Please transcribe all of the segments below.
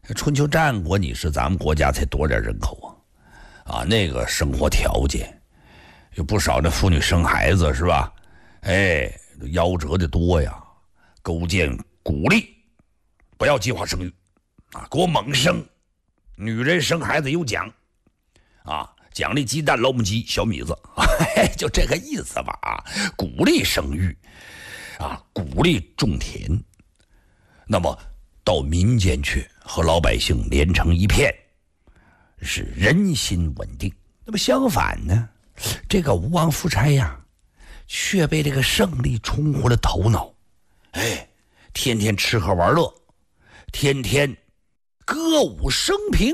春秋战国，你是咱们国家才多点人口啊，那个生活条件有不少的妇女生孩子是吧？夭折的多呀。勾践鼓励不要计划生育啊，给我猛生，女人生孩子有奖啊，奖励鸡蛋、老母鸡、小米子，就这个意思吧啊，鼓励生育啊，鼓励种田。那么到民间去和老百姓连成一片，是人心稳定。那么相反呢，这个吴王夫差呀，却被这个胜利冲昏了头脑，天天吃喝玩乐，天天歌舞升平。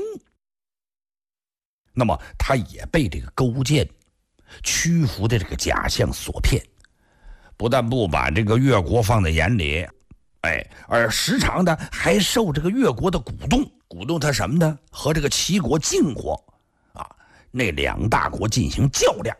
那么他也被这个勾践屈服的这个假象所骗，不但不把这个越国放在眼里，而时常的还受这个越国的鼓动他什么呢？和这个齐国、晋国啊那两大国进行较量。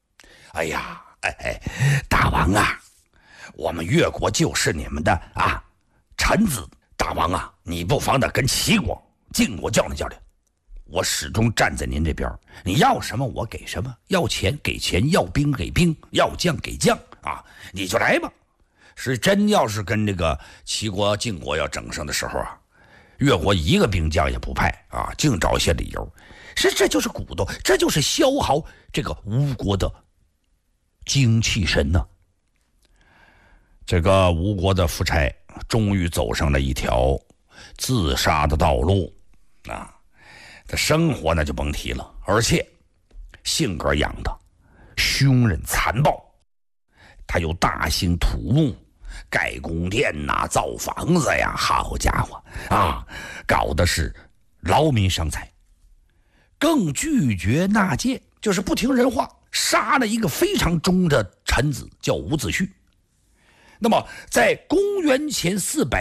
大王啊，我们越国就是你们的臣子，大王啊，你不妨的跟齐国、晋国较量较量。我始终站在您这边，你要什么我给什么，要钱给钱，要兵给兵，要将给将啊，你就来吧。是真要是跟这个齐国、晋国要整上的时候啊，越国一个兵将也不派啊，净找一些理由。这就是鼓动，这就是消耗这个吴国的精气神呢。这个吴国的夫差终于走上了一条自杀的道路啊。这生活呢就甭提了，而且性格养的凶忍残暴，他又大兴土木，盖宫殿造房子呀，好家伙啊，搞的是劳民伤财，更拒绝纳谏，就是不听人话，杀了一个非常忠的臣子，叫伍子胥。那么在公元前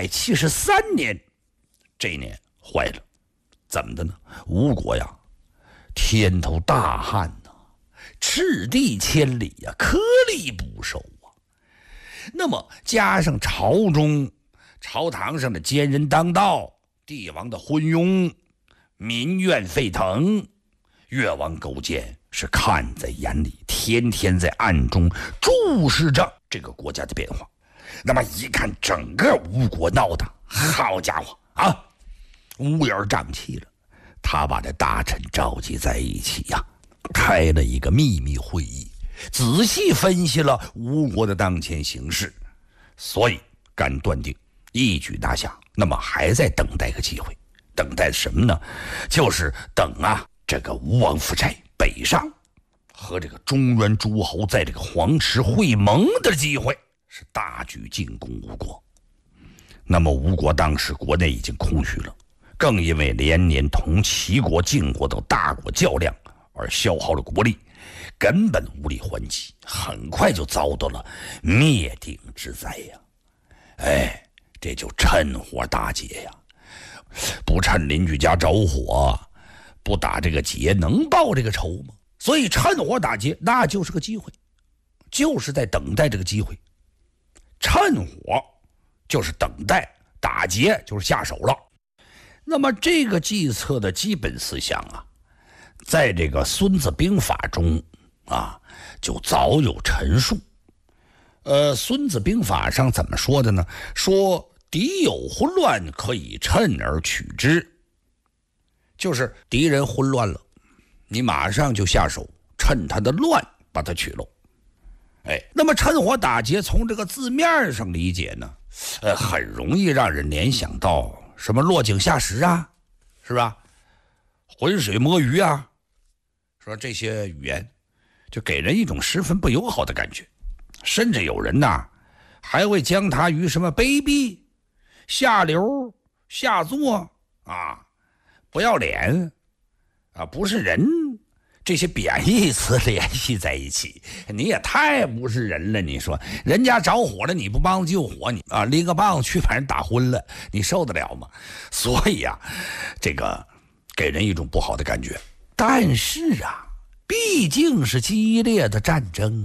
473年，这一年坏了，怎么的呢？吴国呀，天头大旱呐，赤地千里呀，颗粒不收啊。那么加上朝堂上的奸人当道，帝王的昏庸，民怨沸腾，越王勾践是看在眼里，天天在暗中注视着这个国家的变化。那么一看整个吴国闹的，好家伙啊，乌烟瘴气了。他把这大臣召集在一起呀，开了一个秘密会议，仔细分析了吴国的当前形势，所以敢断定一举拿下。那么还在等待个机会，等待什么呢？就是等这个吴王夫差北上，和这个中原诸侯在这个黄池会盟的机会，是大举进攻吴国。那么吴国当时国内已经空虚了，更因为连年同齐国、晋国等大国较量而消耗了国力，根本无力还击，很快就遭到了灭顶之灾呀！这就趁火打劫呀！不趁邻居家着火，不打这个劫，能报这个仇吗？所以趁火打劫，那就是个机会，就是在等待这个机会。趁火就是等待，打劫就是下手了。那么这个计策的基本思想在这个《孙子兵法》中就早有陈述。孙子兵法上怎么说的呢？说敌有混乱，可以趁而取之。就是敌人混乱了，你马上就下手，趁他的乱把他取了。那么趁火打劫从这个字面上理解呢，很容易让人联想到什么落井下石是吧？浑水摸鱼说这些语言就给人一种十分不友好的感觉，甚至有人还会将它与什么卑鄙、下流、下作不要脸不是人这些贬义词联系在一起。你也太不是人了，你说人家着火了，你不帮救火，你拎个棒子去把人打昏了，你受得了吗？所以这个给人一种不好的感觉。但是毕竟是激烈的战争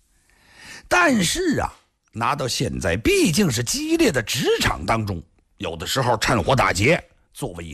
拿到现在毕竟是激烈的职场当中，有的时候趁火打劫作为